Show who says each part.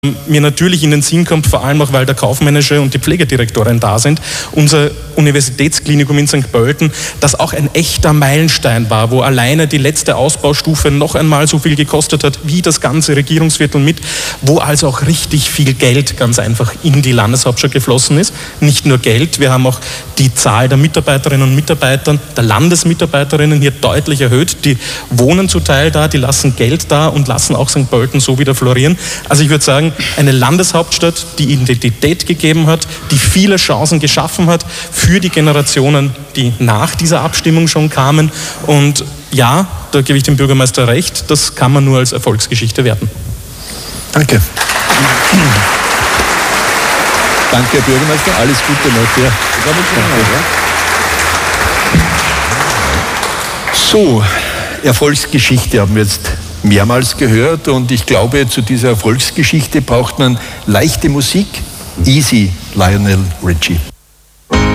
Speaker 1: mir natürlich in den Sinn kommt, vor allem auch, weil der kaufmännische und die Pflegedirektorin da sind, unser Universitätsklinikum in St. Pölten, das auch ein echter Meilenstein war, wo alleine die letzte Ausbaustufe noch einmal so viel gekostet hat, wie das ganze Regierungsviertel mit, wo also auch richtig viel Geld ganz einfach in die Landeshauptstadt geflossen ist. Nicht nur Geld, wir haben auch die Zahl der Mitarbeiterinnen und Mitarbeiter, der Landesmitarbeiterinnen hier deutlich erhöht. Die wohnen zum Teil da, die lassen Geld da und lassen auch St. Pölten so wieder florieren. Also ich würde sagen, eine Landeshauptstadt, die Identität gegeben hat, die viele Chancen geschaffen hat für die Generationen, die nach dieser Abstimmung schon kamen. Und ja, da gebe ich dem Bürgermeister recht, das kann man nur als Erfolgsgeschichte werten.
Speaker 2: Danke. Danke, Herr Bürgermeister. Alles Gute noch. Ja. So, Erfolgsgeschichte haben wir jetzt mehrmals gehört und ich glaube, zu dieser Erfolgsgeschichte braucht man leichte Musik. Easy, Lionel Richie.